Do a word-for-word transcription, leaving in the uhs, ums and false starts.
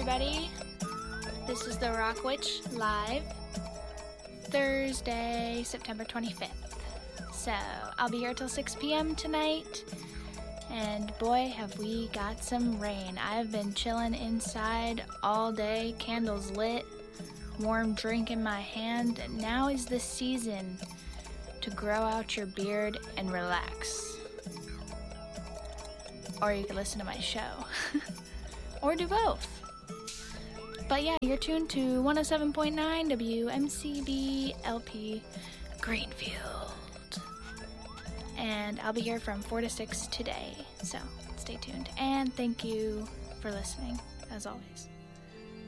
everybody. This is the Rock Witch live, Thursday, September twenty-fifth. So, I'll be here till six p.m. tonight, and boy, have we got some rain. I've been chilling inside all day, candles lit, warm drink in my hand. Now is the season to grow out your beard and relax. Or you can listen to my show. Or do both. But yeah, you're tuned to one oh seven point nine W M C B L P Greenfield. And I'll be here from four to six today. So stay tuned. And thank you for listening, as always.